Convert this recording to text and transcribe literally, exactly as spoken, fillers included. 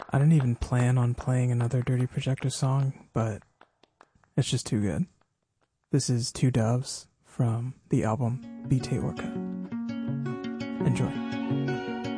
I didn't even plan on playing another Dirty Projector song, but it's just too good. This is Two Doves from the album Bite Orca. Enjoy.